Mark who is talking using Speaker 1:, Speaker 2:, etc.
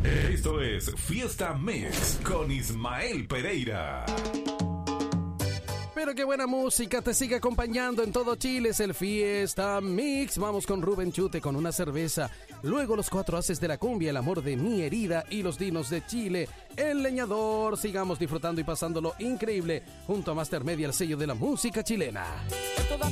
Speaker 1: Esto es Fiesta Mix con Ismael Pereira.
Speaker 2: Pero qué buena música te sigue acompañando en todo Chile. Es el Fiesta Mix. Vamos con Rubén Chute con una cerveza. Luego los 4 haces de la cumbia, el amor de mi herida y los dinos de Chile. El leñador. Sigamos disfrutando y pasándolo increíble junto a Master Media, el sello de la música chilena.
Speaker 3: Toda